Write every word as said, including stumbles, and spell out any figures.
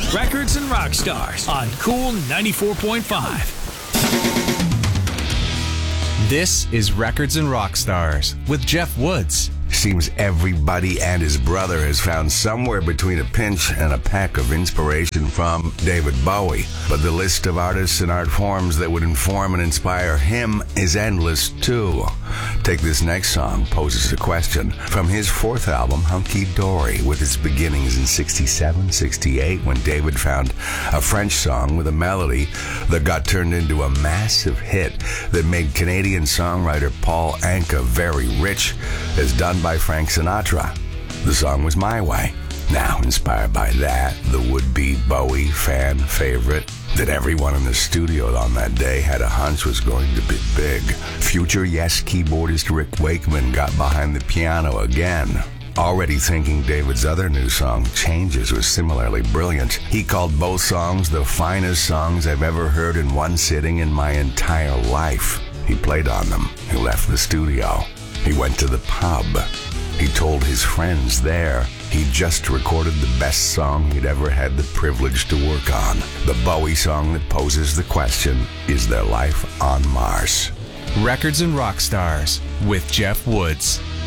Records and Rock Stars on Cool ninety-four point five. This is Records and Rock Stars with Jeff Woods. Seems everybody and his brother has found somewhere between a pinch and a peck of inspiration from David Bowie. But the list of artists and art forms that would inform and inspire him is endless too. Take this next song, poses the question. From his fourth album, Hunky Dory, with its beginnings in sixty-seven, sixty-eight, when David found a French song with a melody that got turned into a massive hit that made Canadian songwriter Paul Anka very rich, as done by Frank Sinatra. The song was My Way. Now, inspired by that, the would-be Bowie fan favorite that everyone in the studio on that day had a hunch was going to be big, future Yes keyboardist Rick Wakeman got behind the piano again. Already thinking David's other new song, Changes, was similarly brilliant. He called both songs the finest songs I've ever heard in one sitting in my entire life. He played on them. He left the studio. He went to the pub. He told his friends there he just recorded the best song he'd ever had the privilege to work on. The Bowie song that poses the question, is there life on Mars? Records and Rock Stars with Jeff Woods.